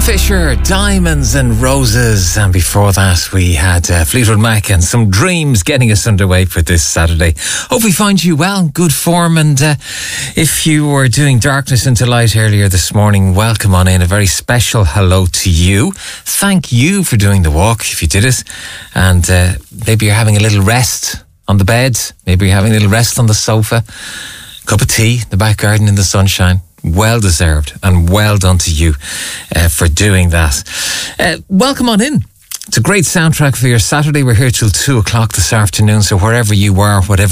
Fisher, Diamonds and Roses, and before that we had Fleetwood Mac and Some Dreams getting us underway for this Saturday. Hope we find you well, good form, and if you were doing Darkness into Light earlier this morning, welcome on in. A very special hello to you. Thank you for doing the walk if you did it, and maybe you're having a little rest on the bed, maybe you're having a little rest on the sofa, cup of tea in the back garden in the sunshine. Well deserved and well done to you for doing that. Welcome on in. It's a great soundtrack for your Saturday. We're here till 2 o'clock this afternoon, so wherever you are, whatever